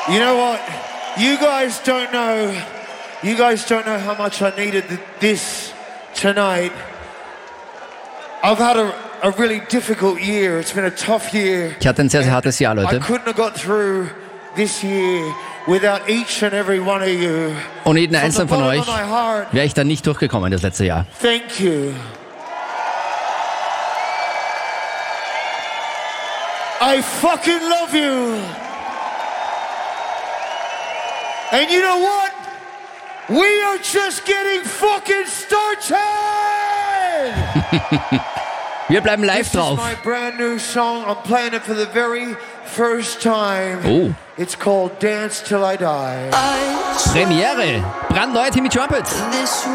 You know what? You guys don't know how much I needed this tonight. I've had a really difficult year. It's been a tough year. Ich hatte ein sehr, sehr hartes Jahr, I Leute. couldn't have got through this year without each and every one of you. Ohne jeden From the einzelnen von bottom euch of my heart, wäre ich da nicht durchgekommen das letzte Jahr. thank you. I fucking love you. And you know what? We are just getting fucking started. Wir bleiben live This is drauf. my brand new song. I'm playing it for the very first time. Oh. It's called Dance Till I Die. Premiere. Brandneuer Timmy Trumpet. This